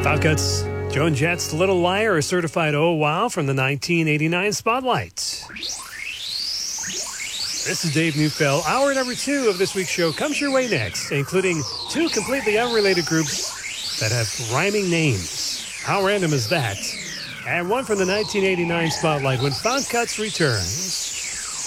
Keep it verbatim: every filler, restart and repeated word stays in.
Falcons, Joan Jett's Little Liar, a certified oh wow from the nineteen eighty-nine Spotlight. This is Dave Neufeld. Hour number two of this week's show comes your way next, including two completely unrelated groups that have rhyming names. How random is that? And one from the nineteen eighty-nine Spotlight when Found Cuts returns.